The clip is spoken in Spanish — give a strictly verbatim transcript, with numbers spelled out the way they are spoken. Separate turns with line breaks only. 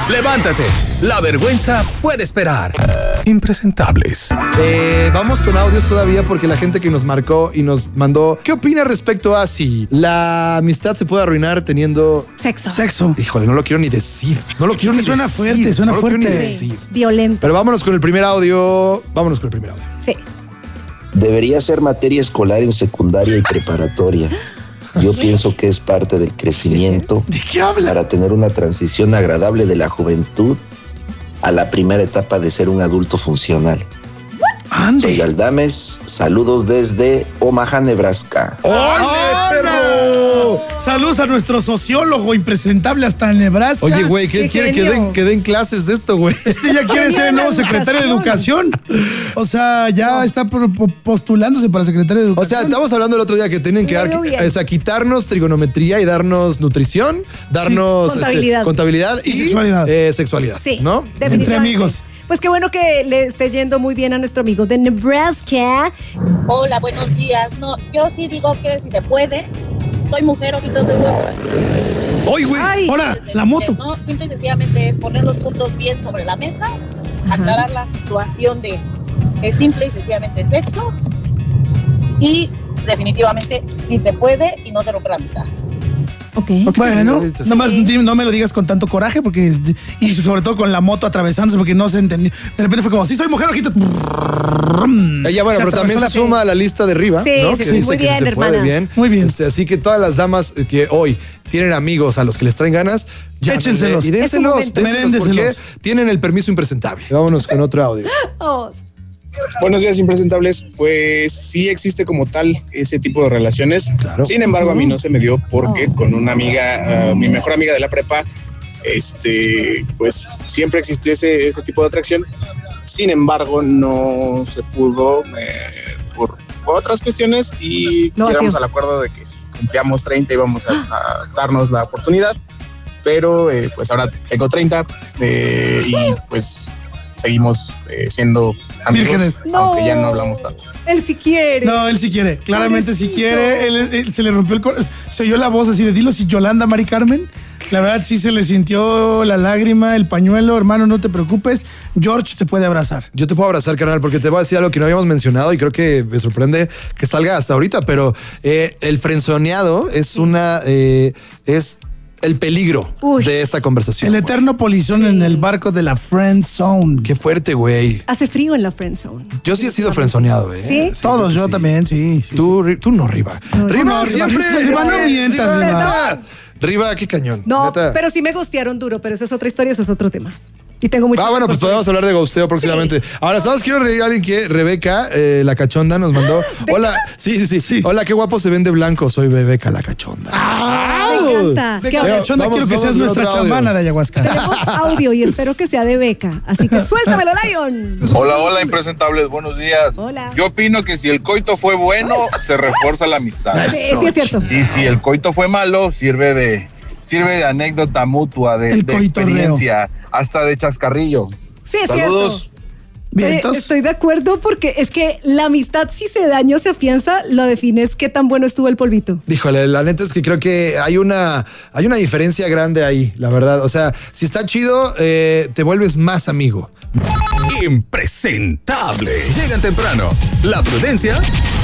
Levántate, la vergüenza puede esperar. Impresentables.
Eh, vamos con audios todavía porque la gente que nos marcó y nos mandó, ¿qué opina respecto a si la amistad se puede arruinar teniendo
Sexo.
Sexo.
Híjole, no lo quiero ni decir. No lo quiero ni
Suena
decir.
fuerte, suena
no lo
fuerte.
quiero ni decir.
Violento.
Pero vámonos con el primer audio. Vámonos con el primer audio.
Sí.
Debería ser materia escolar en secundaria y preparatoria. Yo pienso que es parte del crecimiento
¿De qué habla?
para tener una transición agradable de la juventud a la primera etapa de ser un adulto funcional.
Ande.
Soy Aldames, saludos desde Omaha, Nebraska.
¡Ande, perro! Saludos a nuestro sociólogo impresentable hasta Nebraska.
Oye, güey, ¿qué
Qué
quiere que
genio.
den, que den clases de esto, güey?
Este ya quiere ser el nuevo secretario de Educación. O sea, ya está pro- po- postulándose para secretario de
O
Educación.
sea, estamos hablando el otro día que tienen que
Muy
dar,
bien.
o sea, quitarnos trigonometría y darnos nutrición, darnos
Sí,
este,
contabilidad.
contabilidad
Sí,
y
sexualidad.
eh, sexualidad.
Sí.
¿No?
Entre
definitivamente.
amigos.
Pues qué bueno que le esté yendo muy bien a nuestro amigo de Nebraska.
Hola, buenos días. No, yo sí digo que si se puede. Soy mujer, ojitos de huevo.
¡Oy, güey!
Ay,
Ahora, la moto.
No, simple y sencillamente es poner los puntos bien sobre la mesa, aclarar la situación de es simple y sencillamente sexo y definitivamente si se puede y no se rompe la amistad.
ok.
Bueno,
Sí, sí, sí.
nomás di- no me lo digas con tanto coraje porque es- y sobre todo con la moto atravesándose porque no se entendió. De repente fue como, sí soy mujer, ojito.
Ella, bueno,
Se
pero también
atravesó
se
la-
suma a la lista de arriba,
Sí,
¿no?
sí,
que
sí.
dice
Muy
que
bien,
sí se puede
hermanas.
bien.
Muy bien.
Este, así que todas las damas que hoy tienen amigos a los que les traen ganas, llámenle
Échenselos.
y
Es un
dénselos,
momento.
dénselos porque
Meréndeselos.
tienen el permiso impresentable. Vámonos con otro audio.
Oh,
Buenos días, impresentables. Pues sí existe como tal ese tipo de relaciones.
Claro.
Sin embargo, a mí no se me dio porque con una amiga, uh, mi mejor amiga de la prepa, este, pues siempre existió ese, ese tipo de atracción. Sin embargo, no se pudo eh, por, por otras cuestiones y
No,
llegamos
tío.
al acuerdo de que si cumplíamos treinta íbamos a, a darnos la oportunidad. Pero eh, pues ahora tengo treinta eh, y pues seguimos eh, siendo amigos,
Vírgenes.
aunque ya
No.
no hablamos tanto.
él sí quiere.
No, él sí quiere. Claramente sí
Pobrecito.
quiere. Él, él- se le rompió el corazón. Se oyó la voz así de dilo si Yolanda, Mari Carmen. La verdad sí se le sintió la lágrima, el pañuelo. Hermano, no te preocupes. George te puede abrazar.
Yo te puedo abrazar, carnal, porque te voy a decir algo que no habíamos mencionado y creo que me sorprende que salga hasta ahorita, pero eh, el frenzoneado es una... eh, es el peligro
Uy.
de esta conversación.
El
güey.
eterno polizón en el barco de la friend zone.
Qué fuerte, güey.
Hace frío en la friend zone.
Yo sí he sido frenzoneado, ¿eh?
¿Sí?
Todos,
creo que
yo
sí.
también, sí. sí.
Tú, Ri- tú no, Riva. Riva,
no, Riva,
siempre.
Riva, no mientas,
Riva. Riva, qué cañón.
No,
Neta.
pero sí me gostearon duro, pero esa es otra historia, eso es otro tema. Y tengo mucho.
Ah, bueno, pues podemos hablar de gosteo próximamente. Ahora, ¿sabes? Quiero reír a alguien que Rebeca, eh, la cachonda, nos mandó. Hola, sí, sí, sí, Hola, qué guapo se ven de blanco. Soy Rebeca, la cachonda.
Me encanta.
Beca,
¿Qué
la
audio?
cachonda,
Vamos,
quiero que
vamos
seas
con
nuestra
otro audio.
chamana de ayahuasca.
Tenemos audio y espero que sea de Beca. Así que suéltamelo, Lion.
Hola, hola, impresentables, buenos días.
Hola.
Yo opino que si el coito fue bueno, se refuerza la amistad.
Sí, sí es cierto.
Y si el coito fue malo, sirve de sirve de anécdota mutua, de,
El
de
coitorreo.
experiencia, hasta de chascarrillo.
Sí, es
Saludos.
cierto.
Bien,
Estoy,
entonces,
estoy de acuerdo porque es que la amistad, si se daña o se afianza, lo defines qué tan bueno estuvo el polvito.
Híjole, la neta es que creo que hay una, hay una diferencia grande ahí, la verdad. O sea, si está chido, eh, te vuelves más amigo.
Impresentable. Llegan temprano. La prudencia